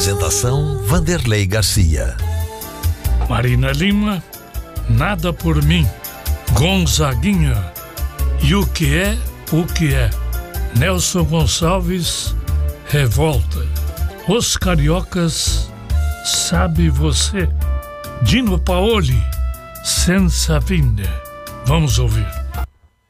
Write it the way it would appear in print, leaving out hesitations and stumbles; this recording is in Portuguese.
Apresentação: Vanderlei Garcia. Marina Lima, Nada por Mim. Gonzaguinha, E o que é, o que é. Nelson Gonçalves, Revolta. Os Cariocas, Sabe Você. Dino Paoli, Senza Fine. Vamos ouvir.